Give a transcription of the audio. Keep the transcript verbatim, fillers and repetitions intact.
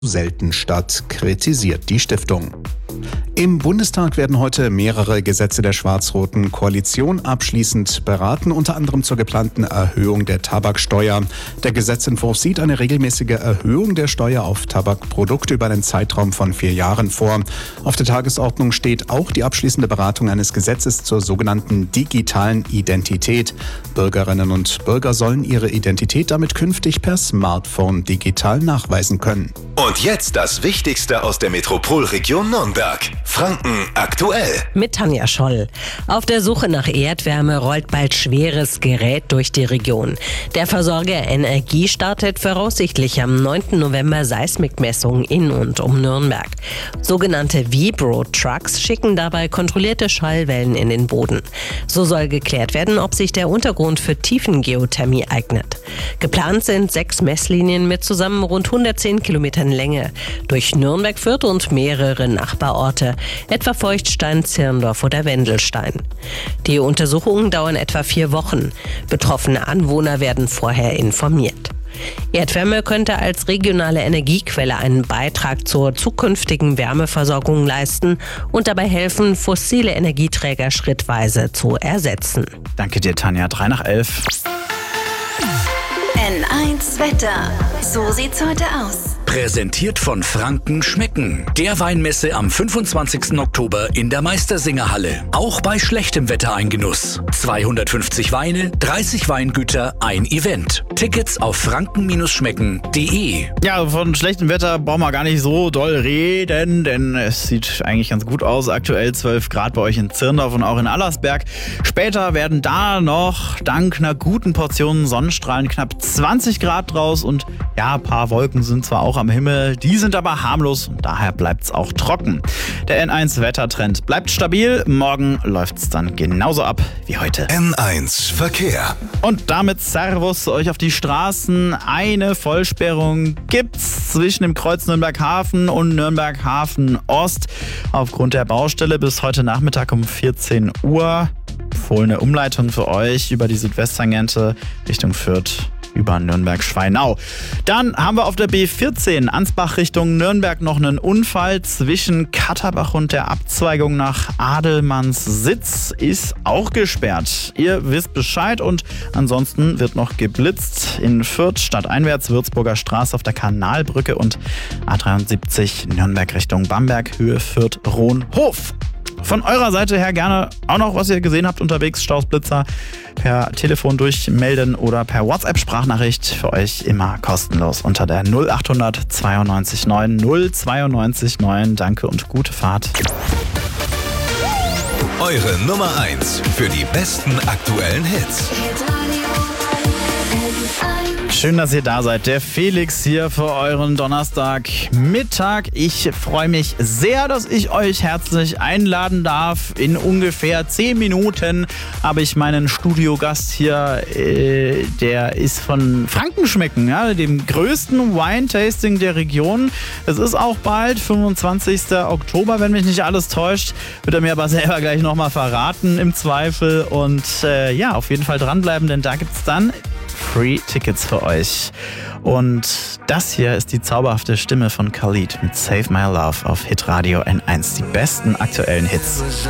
selten statt, kritisiert die Stiftung. Im Bundestag werden heute mehrere Gesetze der schwarz-roten Koalition abschließend beraten, unter anderem zur geplanten Erhöhung der Tabaksteuer. Der Gesetzentwurf sieht eine regelmäßige Erhöhung der Steuer auf Tabakprodukte über einen Zeitraum von vier Jahren vor. Auf der Tagesordnung steht auch die abschließende Beratung eines Gesetzes zur sogenannten digitalen Identität. Bürgerinnen und Bürger sollen ihre Identität damit künftig per Smartphone digital nachweisen können. Und jetzt das Wichtigste aus der Metropolregion Nürnberg. Franken aktuell. Mit Tanja Scholl. Auf der Suche nach Erdwärme rollt bald schweres Gerät durch die Region. Der Versorger Energie startet voraussichtlich am neunten November Seismikmessungen in und um Nürnberg. Sogenannte Vibro-Trucks schicken dabei kontrollierte Schallwellen in den Boden. So soll geklärt werden, ob sich der Untergrund für Tiefengeothermie eignet. Geplant sind sechs Messlinien mit zusammen rund hundertzehn Kilometern Länge durch Nürnberg, Fürth und mehrere Nachbarorte, etwa Feuchtstein, Zirndorf oder Wendelstein. Die Untersuchungen dauern etwa vier Wochen. Betroffene Anwohner werden vorher informiert. Erdwärme könnte als regionale Energiequelle einen Beitrag zur zukünftigen Wärmeversorgung leisten und dabei helfen, fossile Energieträger schrittweise zu ersetzen. Danke dir, Tanja. Drei nach elf. N eins Wetter. So sieht's heute aus. Präsentiert von Franken Schmecken, der Weinmesse am fünfundzwanzigsten Oktober in der Meistersingerhalle. Auch bei schlechtem Wetter ein Genuss. zweihundertfünfzig Weine, dreißig Weingüter, ein Event. Tickets auf franken schmecken punkt de. Ja, von schlechtem Wetter brauchen wir gar nicht so doll reden, denn es sieht eigentlich ganz gut aus. Aktuell zwölf Grad bei euch in Zirndorf und auch in Allersberg. Später werden da noch dank einer guten Portion Sonnenstrahlen knapp zwanzig Grad draus und ja, ein paar Wolken sind zwar auch am Himmel, die sind aber harmlos und daher bleibt es auch trocken. Der N eins Wettertrend bleibt stabil, morgen läuft es dann genauso ab wie heute. N eins Verkehr. Und damit Servus zu euch auf die Straßen. Eine Vollsperrung gibt's zwischen dem Kreuz Nürnberg Hafen und Nürnberg Hafen Ost. Aufgrund der Baustelle bis heute Nachmittag um vierzehn Uhr. Empfohlene Umleitung für euch über die Südwesttangente Richtung Fürth über Nürnberg-Schweinau. Dann haben wir auf der B vierzehn Ansbach Richtung Nürnberg noch einen Unfall zwischen Katterbach und der Abzweigung nach Adelmannssitz ist auch gesperrt. Ihr wisst Bescheid und ansonsten wird noch geblitzt in Fürth stadteinwärts Würzburger Straße auf der Kanalbrücke und A dreiundsiebzig Nürnberg Richtung Bamberg Höhe Fürth-Rohnhof. Von eurer Seite her gerne auch noch, was ihr gesehen habt unterwegs, Staus, Blitzer, per Telefon durchmelden oder per WhatsApp-Sprachnachricht. Für euch immer kostenlos unter der null achthundert zweiundneunzig neun null zweiundneunzig neun. Danke und gute Fahrt. Eure Nummer eins für die besten aktuellen Hits. Schön, dass ihr da seid. Der Felix hier für euren Donnerstagmittag. Ich freue mich sehr, dass ich euch herzlich einladen darf. In ungefähr zehn Minuten habe ich meinen Studiogast hier. Äh, der ist von Franken Schmecken, ja, dem größten Wine-Tasting der Region. Es ist auch bald, fünfundzwanzigsten Oktober, wenn mich nicht alles täuscht. Wird er mir aber selber gleich nochmal verraten im Zweifel. Und äh, ja, auf jeden Fall dranbleiben, denn da gibt es dann Free Tickets für euch. Und das hier ist die zauberhafte Stimme von Khalid mit Save My Love auf Hitradio N eins. Die besten aktuellen Hits.